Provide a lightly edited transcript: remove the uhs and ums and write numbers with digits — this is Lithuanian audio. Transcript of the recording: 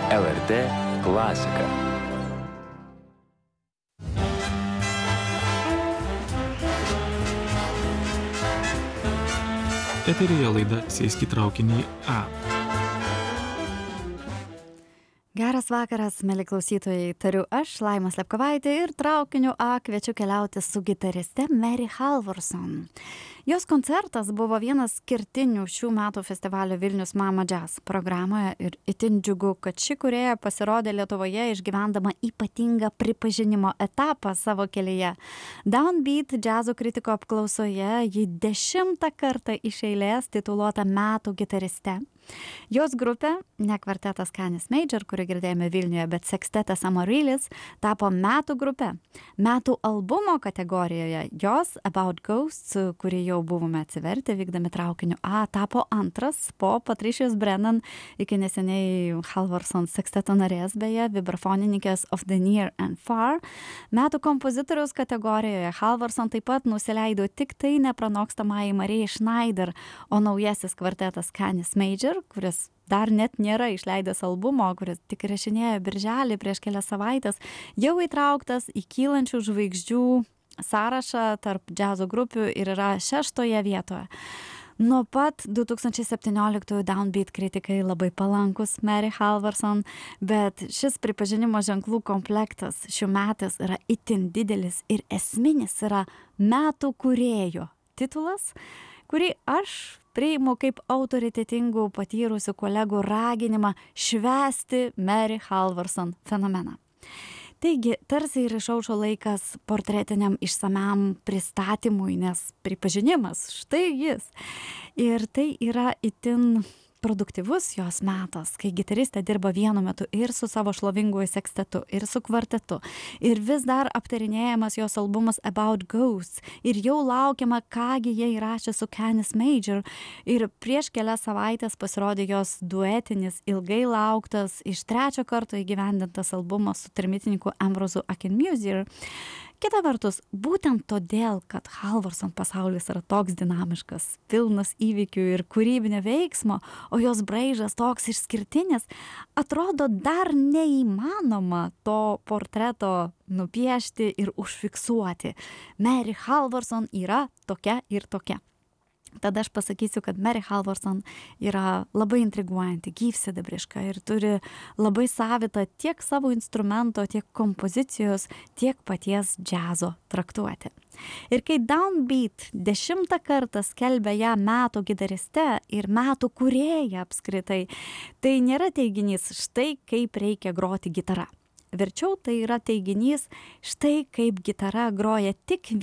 LRT klasika. Eteryje laida Sėsk į traukinį A. Geras vakaras, mėly klausytojai, tariu aš, Laima Slepkovaitė, ir traukiniu A kviečiu keliauti su gitariste Mary Halvorson. Jos koncertas buvo vienas kertinių šių metų festivalio Vilnius Mama Jazz programoje ir itin džiugu, kad ši kūrėja pasirodė Lietuvoje išgyvendama ypatingą pripažinimo etapą savo kelyje. Downbeat džiazo kritiko apklausoje ji 10 kartą iš eilės tituluota metų gitariste. Jos grupė, ne kvartetas Canis Major, kurį girdėjome Vilniuje, bet sekstetas Amaryllis, tapo metų grupe. Metų albumo kategorijoje jos About Ghosts, kurį jau buvome atsivertę vykdami traukiniu A, tapo antras po Patricijos Brennan, iki neseniai Halvorson seksteto narės, beje, vibrafonininkės Of the Near and Far. Metų kompozitoriaus kategorijoje Halvorson taip pat nusileido tik tai nepranokstamai Marijai Schneider, o naujasis kvartetas Canis Major, kuris dar net nėra išleidęs albumo, kuris tik įrašinėjo birželį prieš kelias savaitės, jau įtrauktas į kylančių žvaigždžių sąrašą tarp džiazo grupių ir yra 6 vietoje. Nuo pat 2017 Downbeat kritikai labai palankus Mary Halvorson, bet šis pripažinimo ženklų komplektas šių metais yra itin didelis ir esminis yra metų kūrėjo titulas, kurį aš priimu kaip autoritetingų patyrusių kolegų raginimą švęsti Mary Halvorson fenomeną. Taigi, tarsi ir išaušo laikas portretiniam išsamiam pristatymui, nes pripažinimas, štai jis. Ir tai yra itin produktyvus jos metas, kai gitaristė dirba vienu metu ir su savo šlovinguoju sekstetu, ir su kvartetu. Ir vis dar aptarinėjamas jos albumas About Ghosts. Ir jau laukiama, kągi jie įrašė su Canis Major. Ir prieš kelias savaitės pasirodė jos duetinis, ilgai lauktas, iš 3 karto įgyvendintas albumas su trimitininku Ambrozu Akinmusier. Kita vertus, būtent todėl, kad Halvorson pasaulis yra toks dinamiškas, pilnas įvykių ir kūrybinio veiksmo, o jos braižas toks išskirtinis, atrodo dar neįmanoma to portreto nupiešti ir užfiksuoti. Mary Halvorson yra tokia ir tokia. Tada aš pasakysiu, kad Mary Halvorson yra labai intriguojanti, gyvsidabriška ir turi labai savitą tiek savo instrumento, tiek kompozicijos, tiek paties džiazo traktuoti. Ir kai Downbeat 10 kartą skelbia ją metų gitariste ir metų kūrėja apskritai, tai nėra teiginys štai kaip reikia groti gitarą. Verčiau tai yra teiginys štai kaip gitara groja tik